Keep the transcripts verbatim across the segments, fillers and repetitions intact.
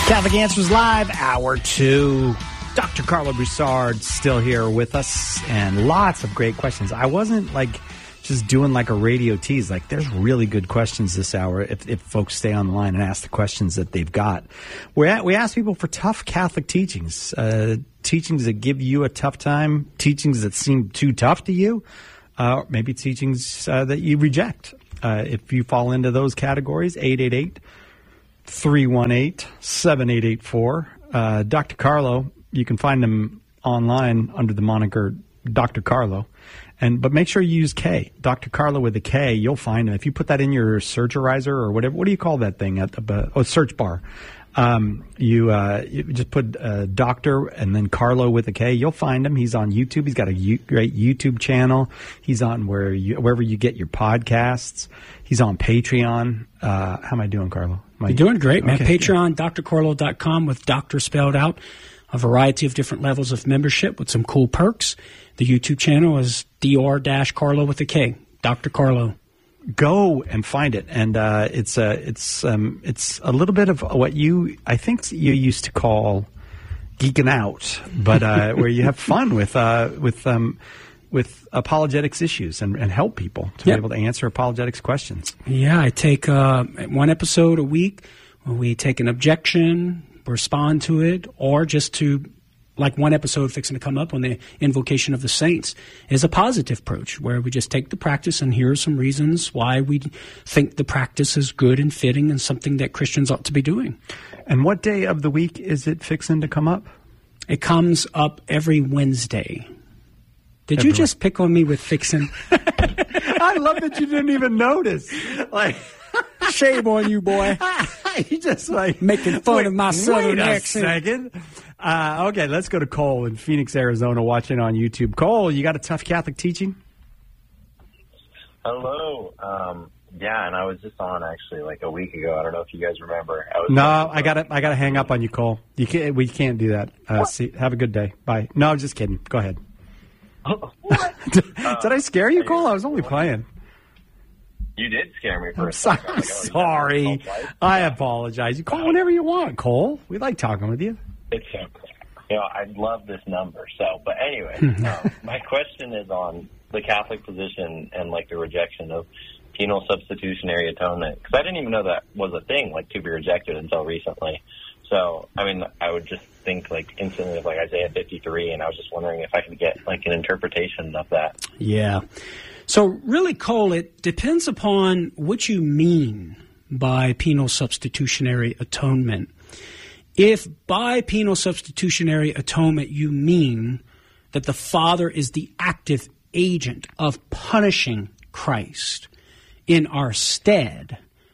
Catholic Answers Live, Hour two. Doctor Carlo Broussard still here with us, and lots of great questions. I wasn't, like, just doing like a radio tease. Like, there's really good questions this hour if, if folks stay on the line and ask the questions that they've got. We're at, we ask people for tough Catholic teachings, uh, teachings that give you a tough time, teachings that seem too tough to you, uh, maybe teachings uh, that you reject. Uh, if you fall into those categories, eight eight eight, three one eight, seven eight eight four. Uh, Doctor Carlo, you can find him online under the moniker Doctor Carlo. And but make sure you use K, Doctor Carlo with a K. You'll find him if you put that in your searcherizer or whatever. What do you call that thing at the oh search bar? Um, you, uh, you just put uh, Doctor and then Carlo with a K. You'll find him. He's on YouTube. He's got a U- great YouTube channel. He's on where you, wherever you get your podcasts. He's on Patreon. Uh, how am I doing, Carlo? Am I, You're doing great, man. Okay, Patreon, d r carlo dot com with doctor spelled out. A variety of different levels of membership with some cool perks. The YouTube channel is D R Carlo with a K, Doctor Carlo. Go and find it, and uh, it's uh, it's um, it's a little bit of what you I think you used to call geeking out, but uh, where you have fun with uh, with um, with apologetics issues and, and help people to yep. be able to answer apologetics questions. Yeah, I take uh, one episode a week where we take an objection, respond to it, or just to, like one episode fixing to come up on the invocation of the saints, is a positive approach where we just take the practice and here are some reasons why we think the practice is good and fitting and something that Christians ought to be doing. And what day of the week is it fixing to come up? It comes up every Wednesday. Did every you just pick on me with fixing? I love that you didn't even notice. Like, shame on you, boy. You just like making fun wait, of my southern wait a accent. Second. Uh, okay, let's go to Cole in Phoenix, Arizona, watching on YouTube. Cole, you got a tough Catholic teaching? Hello. Um, yeah, and I was just on actually like a week ago. I don't know if you guys remember. I was no, I got to I got to hang up on you, Cole. You can't. We can't do that. Uh, see, have a good day. Bye. No, I'm just kidding. Go ahead. What? did, did I scare you, Cole? I was only playing. You did scare me for I'm a so, second. I'm sorry. I apologize. You call whenever you want, Cole. We like talking with you. It's so cool. You know, I love this number. So, but anyway, um, my question is on the Catholic position and like the rejection of penal substitutionary atonement, because I didn't even know that was a thing, like to be rejected until recently. So, I mean, I would just think like instantly of like Isaiah fifty-three, and I was just wondering if I could get like an interpretation of that. Yeah. So really, Cole, it depends upon what you mean by penal substitutionary atonement. If by penal substitutionary atonement you mean that the Father is the active agent of punishing Christ in our stead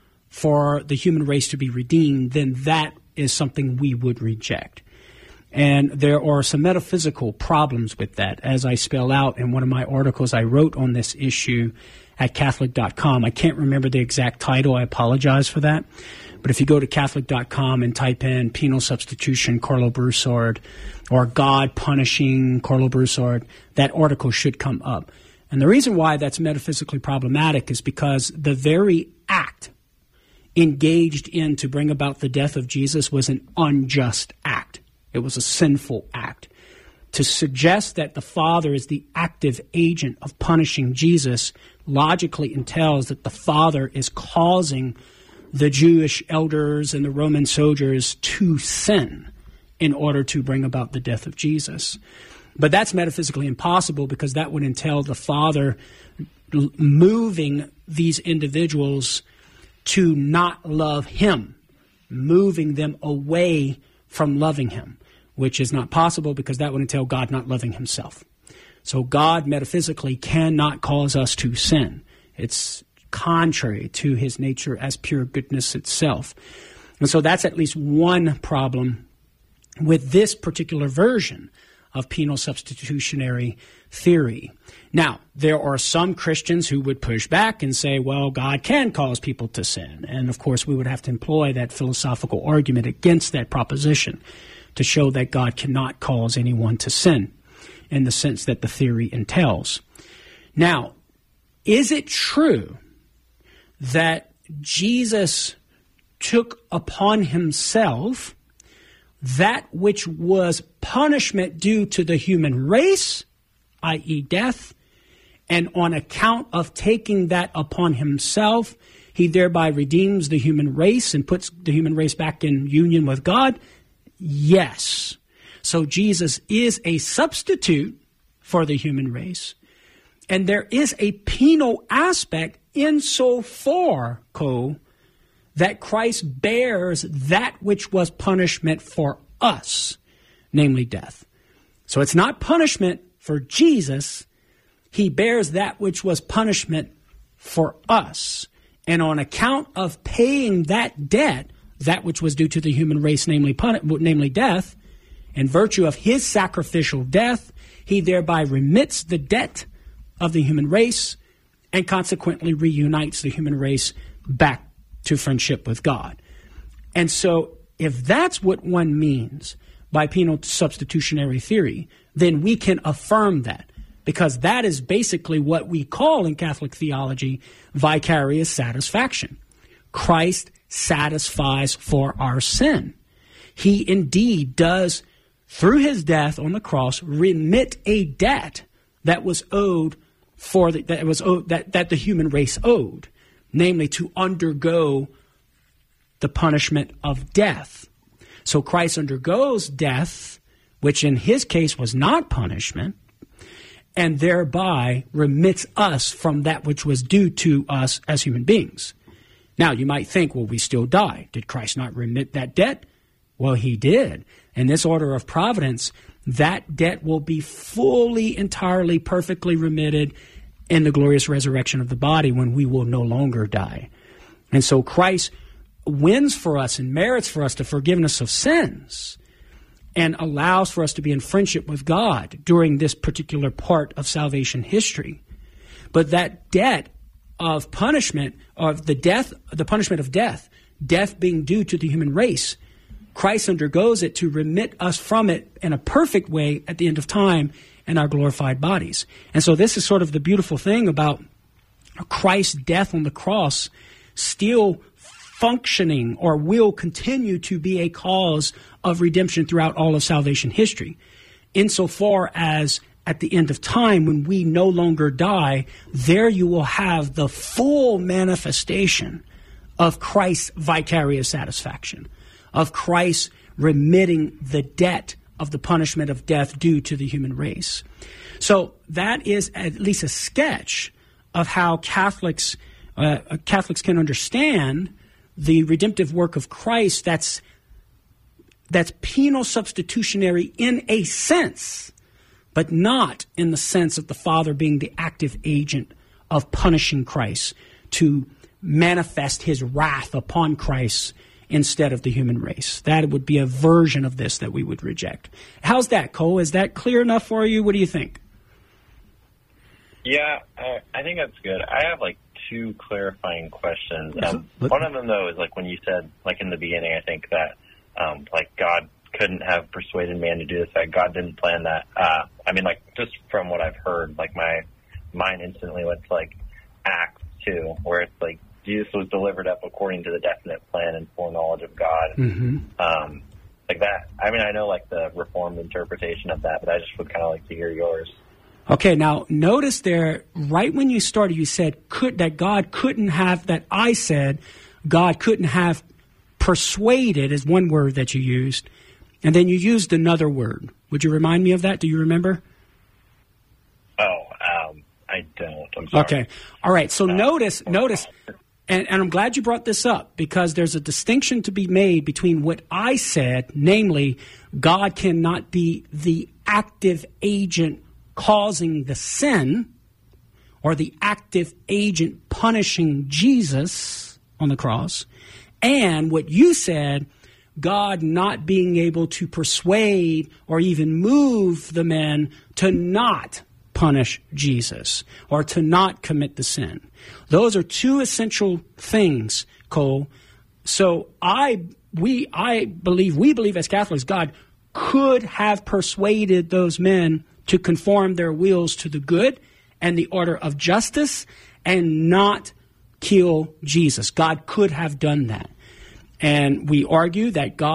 for the human race to be redeemed, then that is something we would reject. And there are some metaphysical problems with that, as I spell out in one of my articles I wrote on this issue at Catholic dot com. I can't remember the exact title. I apologize for that. But if you go to Catholic dot com and type in penal substitution Carlo Broussard or God punishing Carlo Broussard, that article should come up. And the reason why that's metaphysically problematic is because the very act engaged in to bring about the death of Jesus was an unjust act. It was a sinful act. To suggest that the Father is the active agent of punishing Jesus logically entails that the Father is causing the Jewish elders and the Roman soldiers to sin in order to bring about the death of Jesus. But that's metaphysically impossible because that would entail the Father moving these individuals to not love Him, moving them away from loving Him, which is not possible because that would entail God not loving Himself. So God metaphysically cannot cause us to sin. It's contrary to His nature as pure goodness itself. And so that's at least one problem with this particular version of penal substitutionary theory. Now, there are some Christians who would push back and say, well, God can cause people to sin. And, of course, we would have to employ that philosophical argument against that proposition to show that God cannot cause anyone to sin in the sense that the theory entails. Now, is it true that Jesus took upon Himself that which was punishment due to the human race, that is death, and on account of taking that upon himself, he thereby redeems the human race and puts the human race back in union with God? Yes. So Jesus is a substitute for the human race. And there is a penal aspect insofar, Cole, that Christ bears that which was punishment for us, namely death. So it's not punishment for Jesus. He bears that which was punishment for us. And on account of paying that debt, that which was due to the human race, namely, pun- namely death, in virtue of his sacrificial death, he thereby remits the debt of the human race and consequently reunites the human race back to friendship with God. And so if that's what one means by penal substitutionary theory, then we can affirm that, because that is basically what we call in Catholic theology vicarious satisfaction. Christ satisfies for our sin. He indeed does, through his death on the cross, remit a debt that was owed for the, that was owed, that, that the human race owed, namely to undergo the punishment of death. So Christ undergoes death, which in his case was not punishment, and thereby remits us from that which was due to us as human beings. Now, you might think, well, we still die. Did Christ not remit that debt? Well, he did. In this order of providence, that debt will be fully, entirely, perfectly remitted in the glorious resurrection of the body when we will no longer die. And so Christ wins for us and merits for us the forgiveness of sins and allows for us to be in friendship with God during this particular part of salvation history. But that debt of punishment, of the death, the punishment of death, death being due to the human race, Christ undergoes it to remit us from it in a perfect way at the end of time in our glorified bodies. And so this is sort of the beautiful thing about Christ's death on the cross still functioning or will continue to be a cause of redemption throughout all of salvation history. Insofar as at the end of time, when we no longer die, there you will have the full manifestation of Christ's vicarious satisfaction, of Christ remitting the debt of the punishment of death due to the human race. So that is at least a sketch of how Catholics uh, Catholics can understand the redemptive work of Christ that's that's penal substitutionary in a sense, but not in the sense of the Father being the active agent of punishing Christ to manifest his wrath upon Christ instead of the human race. That would be a version of this that we would reject. How's that, Cole? Is that clear enough for you? What do you think? Yeah, I, I think that's good. I have like two clarifying questions. Um, one of them, though, is like when you said, like in the beginning, I think that um, like God couldn't have persuaded man to do this, that God didn't plan that. Uh, I mean, like just from what I've heard, like my mind instantly went to like Acts two, where it's like Jesus was delivered up according to the definite plan and foreknowledge of God. Mm-hmm. Um, like that. I mean, I know like the Reformed interpretation of that, but I just would kind of like to hear yours. Okay, now notice there, right when you started, you said could that God couldn't have, that I said God couldn't have persuaded is one word that you used, and then you used another word. Would you remind me of that? Do you remember? Oh, um, I don't. I'm sorry. Okay. All right. So uh, notice, notice, and, and I'm glad you brought this up, because there's a distinction to be made between what I said, namely, God cannot be the active agent causing the sin, or the active agent punishing Jesus on the cross, and what you said, God not being able to persuade or even move the men to not punish Jesus or to not commit the sin. Those are two essential things, Cole. So I we I believe we believe as Catholics God could have persuaded those men to conform their wills to the good and the order of justice and not kill Jesus. God could have done that. And we argue that God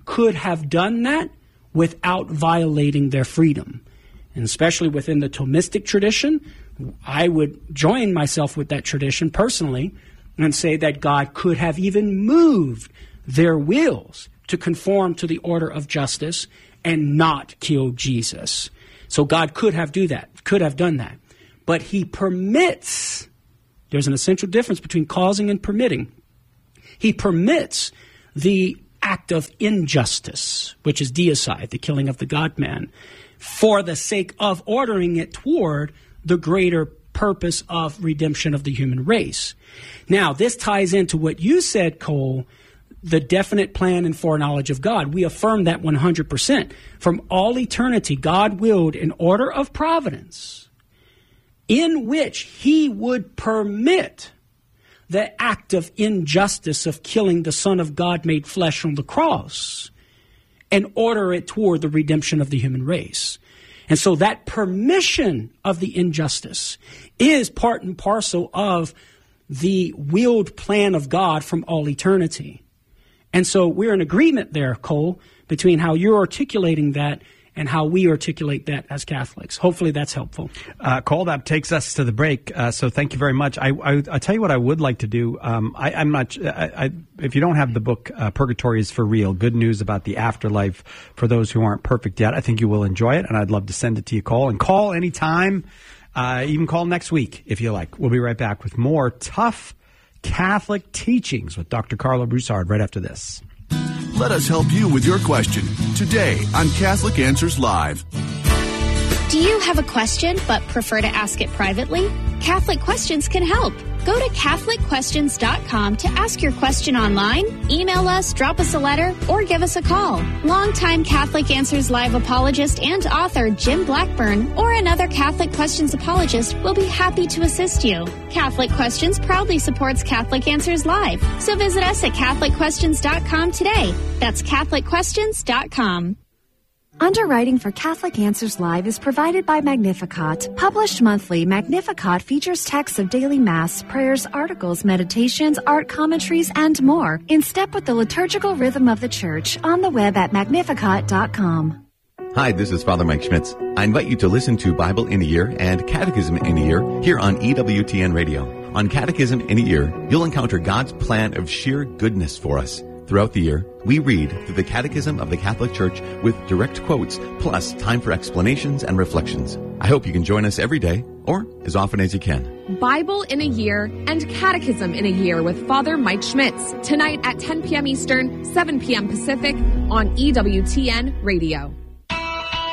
could have done that without violating their freedom. And especially within the Thomistic tradition, I would join myself with that tradition personally and say that God could have even moved their wills to conform to the order of justice and not kill Jesus. So God could have do that, could have done that. But he permits, there's an essential difference between causing and permitting. He permits the act of injustice, which is deicide, the killing of the God-man, for the sake of ordering it toward the greater purpose of redemption of the human race. Now, this ties into what you said, Cole, the definite plan and foreknowledge of God. We affirm that one hundred percent. From all eternity, God willed an order of providence in which he would permit the act of injustice of killing the Son of God made flesh on the cross and order it toward the redemption of the human race. And so that permission of the injustice is part and parcel of the willed plan of God from all eternity. And so we're in agreement there, Cole, between how you're articulating that and how we articulate that as Catholics. Hopefully that's helpful. Uh, Cole, that takes us to the break. Uh, so thank you very much. I, I, I'll tell you what I would like to do. Um, I, I'm not, I, I, if you don't have the book, uh, Purgatory is for Real, Good News About the Afterlife for those who aren't perfect yet, I think you will enjoy it, and I'd love to send it to you, Cole. And call anytime, uh, even call next week if you like. We'll be right back with more tough Catholic teachings with Doctor Carlo Broussard right after this. Let us help you with your question today on Catholic Answers Live. Do you have a question but prefer to ask it privately? Catholic Questions can help. Go to Catholic Questions dot com to ask your question online, email us, drop us a letter, or give us a call. Longtime Catholic Answers Live apologist and author Jim Blackburn or another Catholic Questions apologist will be happy to assist you. Catholic Questions proudly supports Catholic Answers Live, so visit us at Catholic Questions dot com today. That's Catholic Questions dot com. Underwriting for Catholic Answers Live is provided by Magnificat. Published monthly, Magnificat features texts of daily Mass, prayers, articles, meditations, art commentaries, and more, in step with the liturgical rhythm of the Church, on the web at Magnificat dot com. Hi, this is Father Mike Schmitz. I invite you to listen to Bible in a Year and Catechism in a Year here on E W T N Radio. On Catechism in a Year, you'll encounter God's plan of sheer goodness for us. Throughout the year, we read through the Catechism of the Catholic Church with direct quotes, plus time for explanations and reflections. I hope you can join us every day, or as often as you can. Bible in a Year and Catechism in a Year with Father Mike Schmitz, tonight at ten p.m. Eastern, seven p.m. Pacific, on E W T N Radio.